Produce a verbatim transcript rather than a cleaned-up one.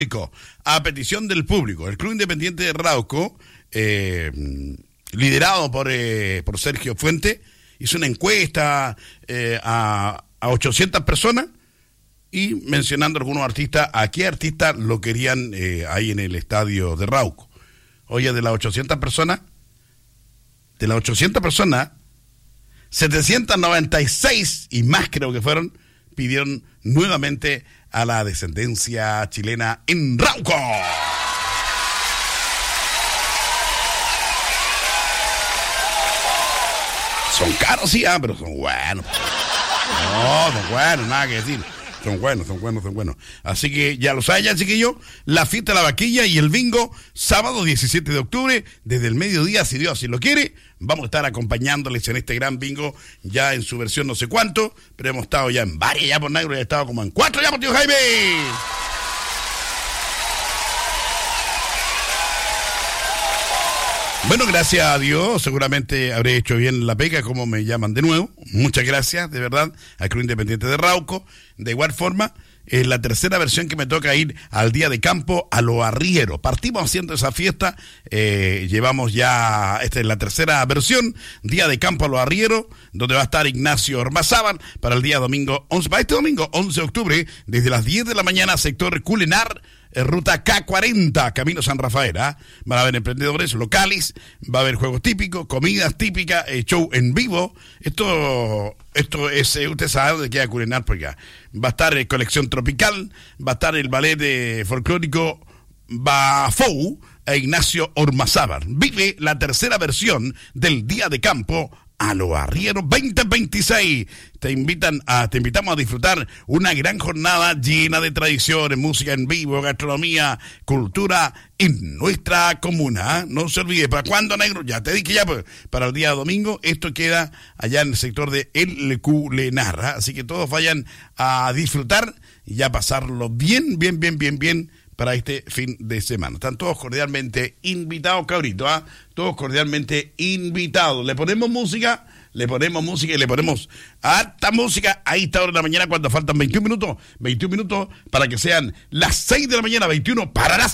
A petición del público, el Club Independiente de Rauco, eh, liderado por, eh, por Sergio Fuente, hizo una encuesta eh, a, a ochocientas personas y mencionando algunos artistas, a qué artistas lo querían eh, ahí en el estadio de Rauco. Oye, de las ochocientas personas, de las ochocientas personas, setecientas noventa y seis y más creo que fueron, pidieron nuevamente a la descendencia chilena en Rauco. Son caros, sí, ah, pero son buenos. No, son buenos, nada que decir. Son buenos, son buenos, son buenos. Así que ya lo saben, ya, chiquillos, la fiesta de la vaquilla y el bingo, sábado diecisiete de octubre, desde el mediodía, si Dios así lo quiere. Vamos a estar acompañándoles en este gran bingo, ya en su versión no sé cuánto, pero hemos estado ya en varias, ya por negro, ya he estado como en cuatro, ya por tío Jaime. Bueno, gracias a Dios, seguramente habré hecho bien la pega, como me llaman de nuevo. Muchas gracias, de verdad, al Club Independiente de Rauco. De igual forma, es la tercera versión que me toca ir al día de campo a Los Arrieros. Partimos haciendo esa fiesta, eh, llevamos ya, esta es la tercera versión, día de campo a Los Arrieros, donde va a estar Ignacio Ormazábal para el día domingo, once, para este domingo, once de octubre, desde las diez de la mañana, sector Culenar, ruta K cuarenta, Camino San Rafael, ¿eh? Van a haber emprendedores locales, va a haber juegos típicos, comidas típicas, eh, show en vivo. Esto esto es, eh, usted sabe dónde queda Culenar, porque va a estar eh, colección tropical, va a estar el ballet de folclórico Bafou e Ignacio Ormazábal. Vive la tercera versión del Día de Campo a Los Arrieros veinte veintiséis. Te invitan a, te invitamos a disfrutar una gran jornada llena de tradiciones, música en vivo, gastronomía, cultura en nuestra comuna. ¿Eh? No se olvide, ¿para cuándo, negro? Ya te dije ya, pues, para el día domingo. Esto queda allá en el sector de El Culenar. ¿Eh? Así que todos vayan a disfrutar y a pasarlo bien, bien, bien, bien, bien para este fin de semana. Están todos cordialmente invitados, cabrito, ¿ah? ¿eh? Todos cordialmente invitados. Le ponemos música, le ponemos música y le ponemos harta música a esta hora de la mañana cuando faltan veintiún minutos, veintiún minutos para que sean las seis de la mañana, veintiuno para las